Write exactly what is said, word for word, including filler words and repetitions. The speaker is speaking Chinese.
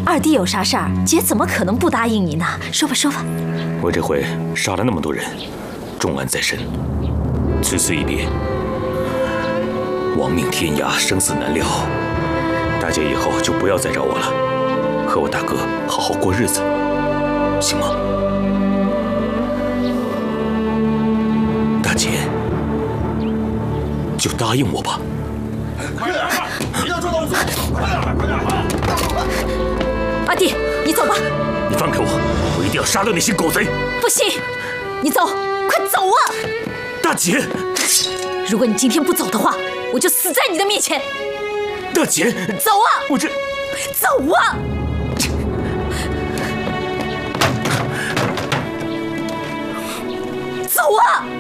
二弟有啥事儿，姐怎么可能不答应你呢？说吧说吧。 我这回杀了那么多人，重案在身，此次一别，亡命天涯，生死难料。大姐以后就不要再找我了，和我大哥好好过日子，行吗？大姐，就答应我吧。 快点啊！一定要抓到我做！快点，快点，快！ 二弟，你走吧。 你放开我！我一定要杀了那些狗贼！ 不行，你走，快走啊！ 大姐， 如果你今天不走的话，我就死在你的面前。 大姐， 走啊！ 我这走啊！走啊！